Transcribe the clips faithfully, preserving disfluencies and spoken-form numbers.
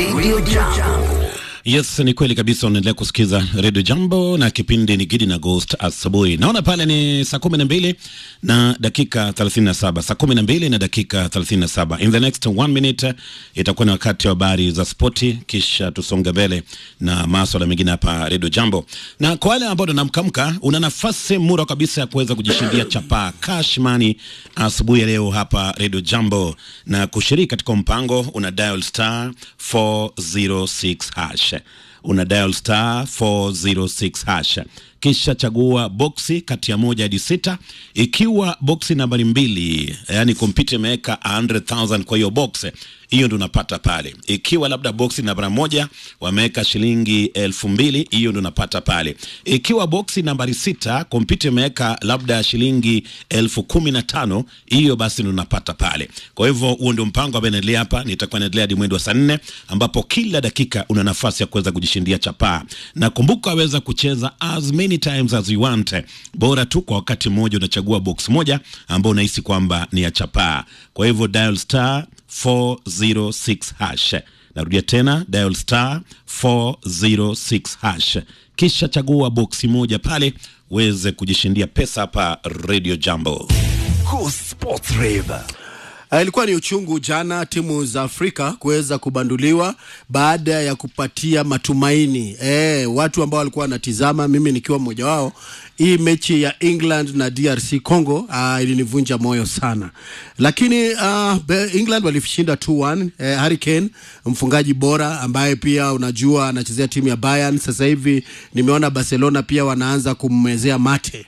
Radio Jambo. Yes, ni kweli kabisa, unaendelea kusikiza Radio Jambo na kipindi ni Gidi na Ghost asubuhi. Naona pale ni saa kumi na mbili na dakika thelathini na saba. Saa kumi na mbili na dakika thelathini na saba. In the next one minute itakuwa ni wakati wa habari za spoti, kisha tusonge mbele na masuala mengine hapa Radio Jambo. Na kwa wale ambao wanamkamka, una nafasi mura kabisa ya kuweza kujishindia chapa cash money asubuhi leo hapa Radio Jambo, na kushiriki katika mpango una dial star four zero six hash. Una dial star four zero six hash, kisha chagua boxi kati ya moja hadi sita. Ikiwa boxi nambari mbili, yani kompyuta imeweka one hundred thousand kwa hiyo box, hiyo ndio unapata pale. Ikiwa labda boxi nambari moja wameweka shilingi elfu mbili, hiyo ndio unapata pale. Ikiwa boxi nambari sita kompyuta imeweka labda shilingi elfu kumi na tano, hiyo basi ndio unapata pale. Kwa hivyo huo ndio mpango ambao unaendelea hapa. Nitakuwa naendelea hadi mwendo wa saa nne, ambapo kila dakika una nafasi ya kuweza kujishindia chapa. Na kumbuka waweza kucheza as many times as you want, bora tu kwa wakati mmoja unachagua box moja ambao unahisi kwamba ni ya chapa. Kwa hivyo dial star four zero six hash. Narudia tena, dial star four zero six hash, kisha chagua boxi moja pale uweze kujishindia pesa hapa Radio Jambo. Cool Sports Rave. Ilikuwa ni uchungu jana timu za Afrika kuweza kubanduliwa baada ya kupatia matumaini eh, watu ambao walikuwa wanatizama, mimi nikiwa mmoja wao. Hii mechi ya England na D R C Congo uh, ilinivunja moyo sana, lakini uh, England walishinda two one. eh, Harry Kane mfungaji bora ambaye pia unajua anachezea timu ya Bayern. Sasa hivi nimeona Barcelona pia wanaanza kummezea mate.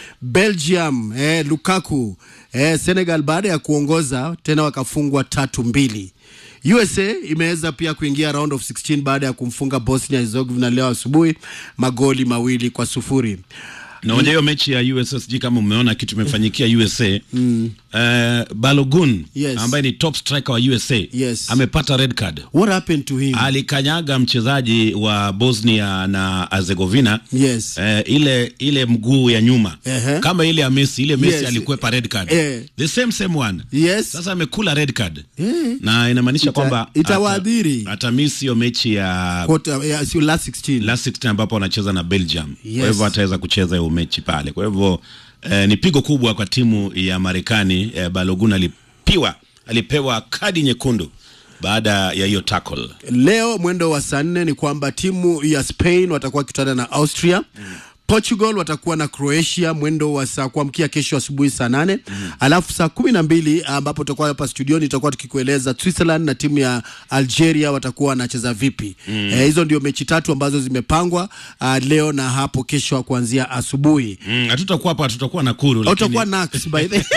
Belgium eh, Lukaku eh, Senegal baada ya kuongoza tena wakafungwa tatu mbili. U S A imeweza pia kuingia round of sixteen baada ya kumfunga Bosnia Herzegovina leo asubuhi magoli mawili kwa sufuri. Na wale hiyo mechi ya U S S G, kama umeona kitu imefanyikia U S A, mm. uh, Balogun, yes, ambaye ni top striker wa U S A, yes, amepata red card. What happened to him? Alikanyaga mchezaji wa Bosnia na Herzegovina, yes, uh, ile ile mguu ya nyuma, uh-huh, kama ile ya Messi. Ile Messi, yes, alikwepa red card, uh, the same same one, yes. Sasa amekula red card, uh, na inamaanisha kwamba itawadhiri hata miss hiyo mechi ya quarter ya sio last sixteen last sixteen ambapo wanacheza na Belgium, yes. Kwa hivyo ataweza kucheza hiyo mechi pale. Kwa hivyo eh, ni pigo kubwa kwa timu ya Marekani. eh, Balogun alipiwa alipewa kadi nyekundu baada ya hiyo tackle. Leo mwendo wa saa nne ni kwamba timu ya Spain watakuwa kitana na Austria, mm. Portugal watakuwa na Croatia mwendo wa saa kuamkia kesho asubuhi saa nane. Mm. Alafu saa kumi na mbili ambapo tutakuwa hapa studioni tutakuwa tukikueleza Switzerland na timu ya Algeria watakuwa wanacheza vipi. Mm. Eh, hizo ndio mechi tatu ambazo zimepangwa uh, leo na hapo kesho kuanzia asubuhi. Mm, hatutakuwa hapa, tutakuwa Nakuru, lakini tutakuwa Nax by the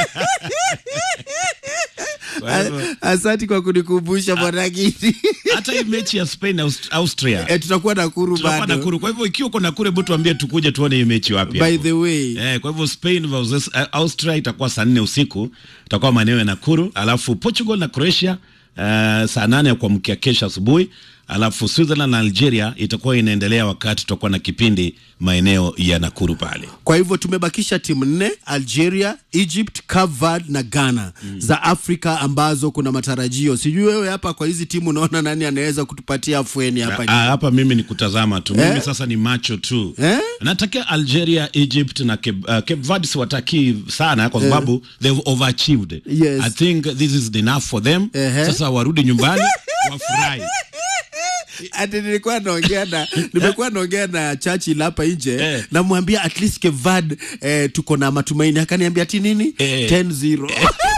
Asante kwa kunikumbusha bwana Gidi. Hata hii mechi ya Spain na Austria eh, tutakuwa Nakuru bado. Tutakuwa Nakuru. Kwa hivyo ikiwa uko Nakuru, hebu tuambie tukuje tuone hii mechi wapi hapo. By the way. Eh, kwa hivyo Spain versus uh, Austria itakuwa saa nne usiku. Tutakuwa maeneo ya Nakuru. Alafu Portugal na Croatia uh, saa nane kwa mkia kesho asubuhi. Alafu Switzerland na Algeria itakuwa inaendelea wakati tutakuwa na kipindi maeneo ya Nakuru pale. Kwa hivyo tumebakisha timu nne: Algeria, Egypt, Cape Verde na Ghana, mm. za Afrika ambazo kuna matarajio. Sijui wewe hapa kwa hizi timu unaona nani anaweza kutupatia afueni hapa? Ah, hapa mimi ni kutazama tu. Eh? Mimi sasa ni macho tu. Eh? Natakia Algeria, Egypt na Cape, uh, Cape Verde siwataki sana kwa sababu eh, they've overachieved. Yes. I think this is enough for them. Uh-huh. Sasa warudi nyumbani wafurahi. Ati nilikuwa naongea na nimekuwa naongea na Churchill hapa nje, eh, namwambia at least Cape Verde eh, tuko na matumaini. Akaniambia ati nini? eh. ten zero.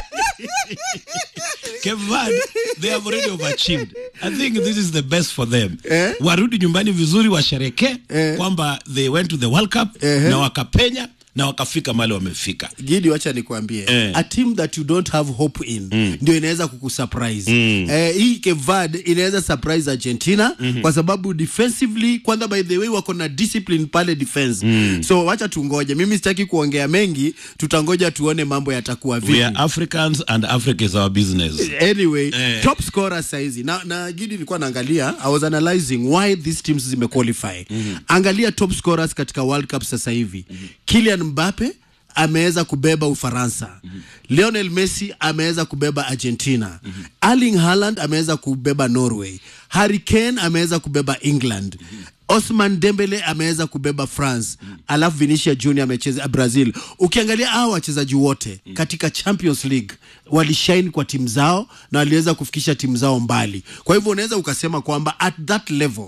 Cape Verde, they have already overachieved. I think this is the best for them. Eh? Warudi nyumbani vizuri, washereke, eh, kwamba they went to the World Cup, eh, na wakapenya na wakafika mahali wamefika. Gidi, wacha nikwambie, eh, a team that you don't have hope in, mm, ndio inaweza kukusurprise. Mm. Eh, hii Cape Verde inaweza surprise Argentina, mm-hmm, kwa sababu defensively kwanza, by the way, wako na discipline pale defense. Mm. So wacha tungoje. Mimi sitaki kuongea mengi, tutangoja tuone mambo yatakuwa vipi. We are Africans and Africa is our business. Anyway, eh, top scorer saizi. Na na Gidi nilikuwa naangalia, I was analyzing why these teams zimequalify. Mm-hmm. Angalia top scorers katika World Cup sasa hivi. Mm-hmm. Kylian Mbappe ameweza kubeba Ufaransa. Mm-hmm. Lionel Messi ameweza kubeba Argentina. Mm-hmm. Erling Haaland ameweza kubeba Norway. Harry Kane ameweza kubeba England. Mm-hmm. Osman Dembele ameweza kubeba France. Mm. Alafu Vinicius Junior amecheza Brazil. Ukiangalia hao wachezaji wote mm. katika Champions League walishine kwa timu zao na waliweza kufikisha timu zao mbali. Kwa hivyo unaweza ukasema kwamba at that level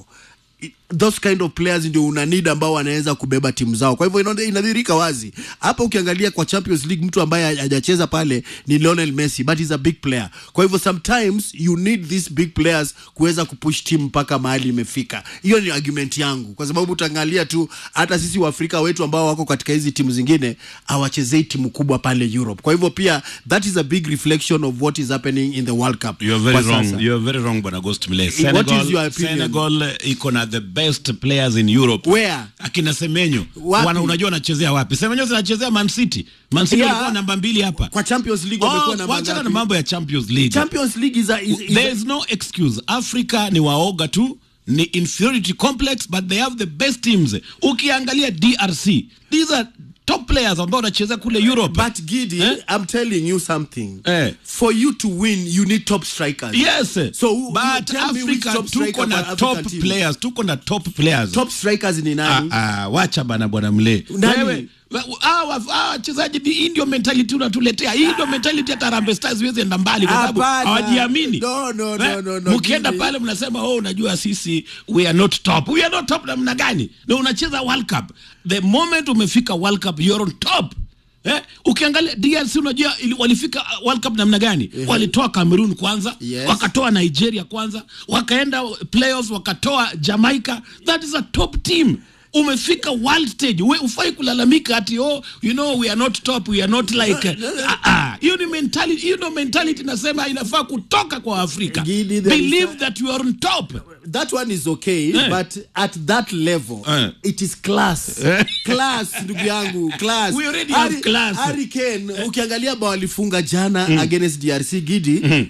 those kind of players ndio una need ambao wanaweza kubeba timu zao. Kwa hivyo inadhihirika wazi. Hapa ukiangalia kwa Champions League mtu ambaye hajacheza pale ni Lionel Messi, but he's a big player. Kwa hivyo sometimes you need these big players kuweza kupush team mpaka mahali imefika. Hiyo ni argument yangu. Kwa sababu utaangalia tu hata sisi wa Afrika wetu ambao wako katika hizi timu zingine hawachezei timu kubwa pale Europe. Kwa hivyo pia that is a big reflection of what is happening in the World Cup. You are very wrong. You are very wrong bwana Ghost Mile. Senegal, what is your opinion? Senegal iko na the best players in Europe. Where? Akina Semenyo. Wana unajua anachezea wapi? Semenyo anachezea Man City. Man City walikuwa yeah. namba mbili hapa. Kwa Champions League wamekuwa namba ngapi? Wacha na mambo ya Champions League. Champions League is a, is, is there is no excuse. Africa ni waoga tu, ni inferiority complex, but they have the best teams. Ukiangalia D R C, these are top players ambao wanacheza kule Europe. But Gidi, eh? I'm telling you something. Eh. For you to win, you need top strikers. Yes. So, but Africa tuko na top team. players, tuko na top players. Top strikers ni nani? Ah, ah wacha bana bwana Mle. Wewe ah wachezaji ni ndio mentality unatuletea. Hii ndio mentality ya Harambee Stars iweze enda mbali kwa sababu hawajiamini. No no no no no. Mkienda pale mnasema oh unajua sisi we are not top. We are not top namna gani? Na unacheza World Cup. The moment umefika World Cup you're on top. Eh, ukiangalia D R C unajua walifika World Cup namna gani? Uh-huh. Walitoa Cameroon kwanza, yes. wakatoa Nigeria kwanza, wakaenda playoffs wakatoa Jamaica. That is a top team. Umefika world stage, we ufai kulalamika ati oh you know we are not top, we are not like ah ah hiyo ni mentality, hiyo no mentality nasema inafaa kutoka kwa Afrika. Believe that you are on top. That one is okay, eh. but at that level eh. it is class. Class ndugu yangu, class. We already have class. Harry Kane eh. ukiangalia bao alifunga jana mm. against D R C Gidi. Mm.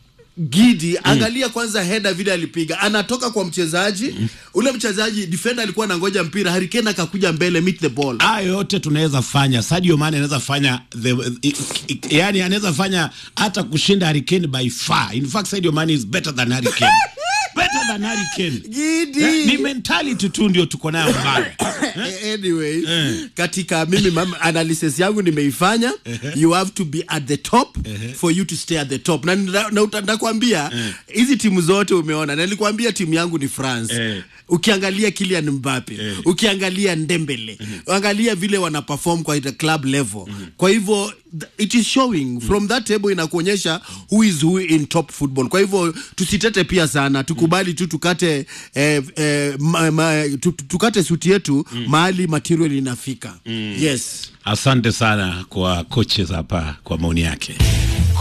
Gidi, mm. angalia kwanza header vile alipiga. Anatoka kwa mchezaji, mm. ule mchezaji defender alikuwa anangoja mpira, Harry Kane akakuja mbele meet the ball. Hayo yote tunaweza fanya. Sadio Mane anaweza fanya the, yani anaweza fanya hata kushinda Harry Kane by far. In fact Sadio Mane is better than Harry Kane. Better than Harry Kane. Gidi. Eh, ni mentality tu ndio tuko nayo mbaya. Anyway, eh. katika mimi mama, analysis yangu nimeifanya. You have to be at the top for you to stay at the top. Na nitakwambia hizi timu zote umeona. Na nilikwambia timu yangu ni France. Eh. Ukiangalia Kylian Mbappe, eh. ukiangalia Dembele, uh-huh. angalia vile wana perform kwa the club level. Uh-huh. Kwa hivyo it is showing uh-huh. from that table inakuonyesha who is who in top football. Kwa hivyo tusitete pia sana, tukubali tu tukate eh, eh, ma, ma, tukate suti yetu uh-huh. mahali material inafika. Uh-huh. Yes. Asante sana kwa coaches hapa kwa maoni yake.